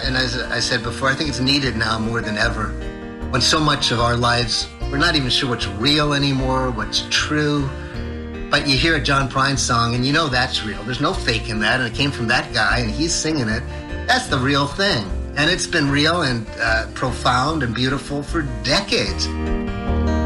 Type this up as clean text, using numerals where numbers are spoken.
and as I said before, I think it's needed now more than ever. When so much of our lives, we're not even sure what's real anymore, what's true. But you hear a John Prine song and you know that's real. There's no fake in that, and it came from that guy and he's singing it. That's the real thing. And it's been real and profound and beautiful for decades.